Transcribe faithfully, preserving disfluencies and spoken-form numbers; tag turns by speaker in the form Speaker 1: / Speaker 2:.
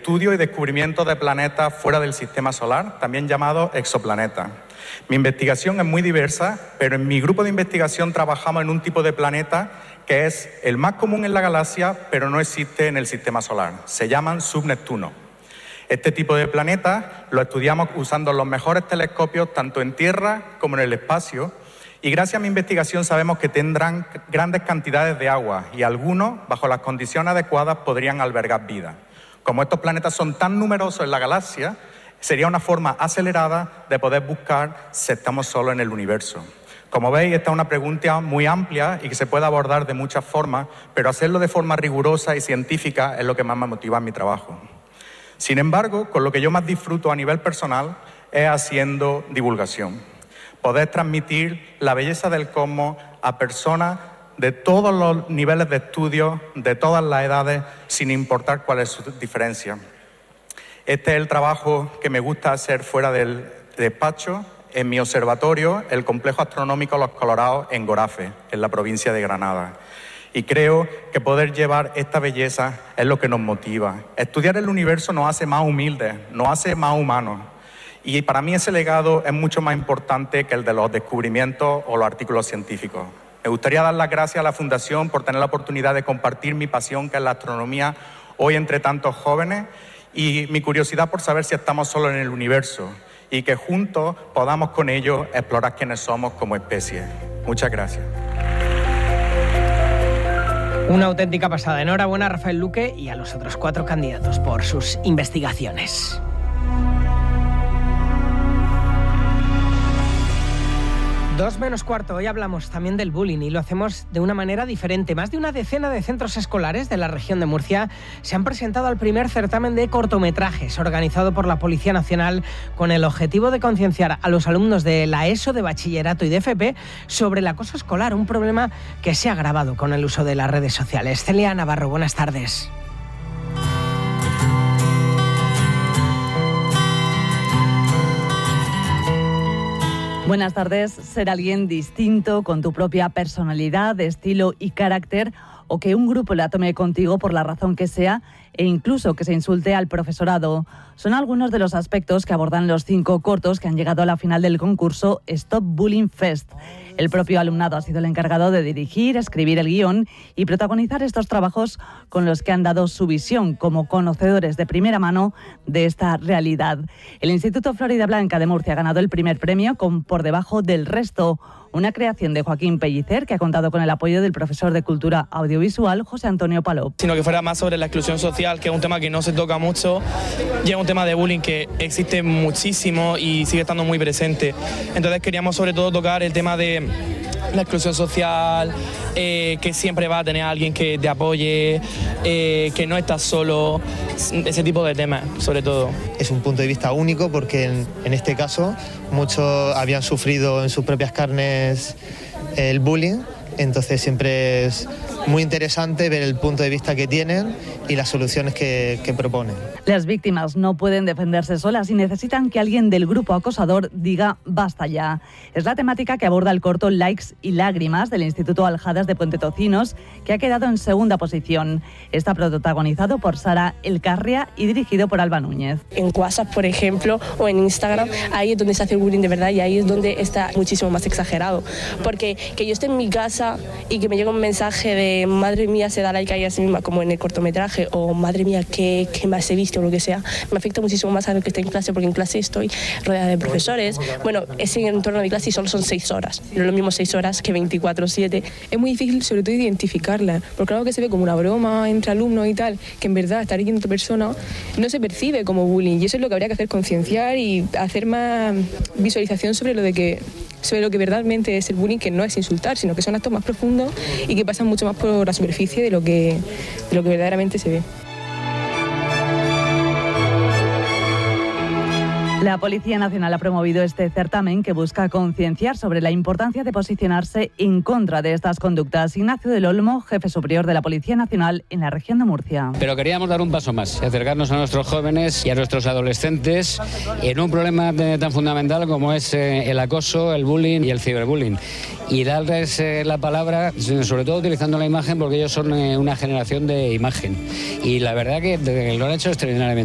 Speaker 1: estudio y descubrimiento de planetas fuera del sistema solar, también llamados exoplanetas. Mi investigación es muy diversa, pero en mi grupo de investigación trabajamos en un tipo de planeta que es el más común en la galaxia, pero no existe en el sistema solar. Se llaman subneptunos. Este tipo de planetas lo estudiamos usando los mejores telescopios tanto en Tierra como en el espacio, y gracias a mi investigación sabemos que tendrán grandes cantidades de agua y algunos, bajo las condiciones adecuadas, podrían albergar vida. Como estos planetas son tan numerosos en la galaxia, sería una forma acelerada de poder buscar si estamos solos en el universo. Como veis, esta es una pregunta muy amplia y que se puede abordar de muchas formas, pero hacerlo de forma rigurosa y científica es lo que más me motiva en mi trabajo. Sin embargo, con lo que yo más disfruto a nivel personal es haciendo divulgación. Poder transmitir la belleza del cosmos a personas de todos los niveles de estudio, de todas las edades, sin importar cuál es su diferencia. Este es el trabajo que me gusta hacer fuera del despacho, en mi observatorio, el Complejo Astronómico Los Colorados en Gorafe, en la provincia de Granada. Y creo que poder llevar esta belleza es lo que nos motiva. Estudiar el universo nos hace más humildes, nos hace más humanos. Y para mí ese legado es mucho más importante que el de los descubrimientos o los artículos científicos. Me gustaría dar las gracias a la Fundación por tener la oportunidad de compartir mi pasión, que es la astronomía, hoy entre tantos jóvenes, y mi curiosidad por saber si estamos solos en el universo y que juntos podamos con ellos explorar quiénes somos como especie. Muchas gracias.
Speaker 2: Una auténtica pasada. Enhorabuena a Rafael Luque y a los otros cuatro candidatos por sus investigaciones. Dos menos cuarto, hoy hablamos también del bullying y lo hacemos de una manera diferente. Más de una decena de centros escolares de la región de Murcia se han presentado al primer certamen de cortometrajes organizado por la Policía Nacional con el objetivo de concienciar a los alumnos de la ESO, de bachillerato y de F P sobre el acoso escolar, un problema que se ha agravado con el uso de las redes sociales. Celia Navarro, buenas tardes.
Speaker 3: Buenas tardes. Ser alguien distinto, con tu propia personalidad, estilo y carácter, o que un grupo la tome contigo por la razón que sea, e incluso que se insulte al profesorado. Son algunos de los aspectos que abordan los cinco cortos que han llegado a la final del concurso Stop Bullying Fest. El propio alumnado ha sido el encargado de dirigir, escribir el guión y protagonizar estos trabajos con los que han dado su visión como conocedores de primera mano de esta realidad. El Instituto Florida Blanca de Murcia ha ganado el primer premio con Por debajo del resto, una creación de Joaquín Pellicer que ha contado con el apoyo del profesor de Cultura Audiovisual José Antonio Palop.
Speaker 4: Sino que fuera más sobre la exclusión social, que es un tema que no se toca mucho, y es un tema de bullying que existe muchísimo y sigue estando muy presente. Entonces queríamos sobre todo tocar el tema de la exclusión social, eh, que siempre va a tener a alguien que te apoye, eh, que no estás solo, ese tipo de temas, sobre todo.
Speaker 5: Es un punto de vista único porque en, en este caso muchos habían sufrido en sus propias carnes el bullying, entonces siempre es muy interesante ver el punto de vista que tienen y las soluciones que, que proponen.
Speaker 3: Las víctimas no pueden defenderse solas y necesitan que alguien del grupo acosador diga basta ya. Es la temática que aborda el corto Likes y Lágrimas del Instituto Aljadas de Puente Tocinos, que ha quedado en segunda posición. Está protagonizado por Sara Elcarria y dirigido por Alba Núñez.
Speaker 6: En WhatsApp, por ejemplo, o en Instagram, ahí es donde se hace el bullying de verdad y ahí es donde está muchísimo más exagerado. Porque que yo esté en mi casa y que me llegue un mensaje de madre mía, se da like a ella sí misma, como en el cortometraje, o madre mía, qué, qué más he visto o lo que sea, me afecta muchísimo más a lo que esté en clase, porque en clase estoy rodeada de profesores. Bueno, ese entorno de clase y solo son seis horas, no es lo mismo seis horas que veinticuatro siete.
Speaker 7: Es muy difícil sobre todo identificarla, porque algo que se ve como una broma entre alumnos y tal, que en verdad estar yendo otra persona, no se percibe como bullying, y eso es lo que habría que hacer, concienciar y hacer más visualización sobre lo de que sobre lo que verdaderamente es el bullying, que no es insultar, sino que son actos más profundos y que pasan mucho más por la superficie de lo que, de lo que verdaderamente se ve.
Speaker 3: La Policía Nacional ha promovido este certamen que busca concienciar sobre la importancia de posicionarse en contra de estas conductas. Ignacio del Olmo, jefe superior de la Policía Nacional en la región de Murcia.
Speaker 8: Pero queríamos dar un paso más y acercarnos a nuestros jóvenes y a nuestros adolescentes en un problema tan fundamental como es el acoso, el bullying y el ciberbullying. Y darles la palabra, sobre todo utilizando la imagen, porque ellos son una generación de imagen. Y la verdad que lo han hecho extraordinariamente.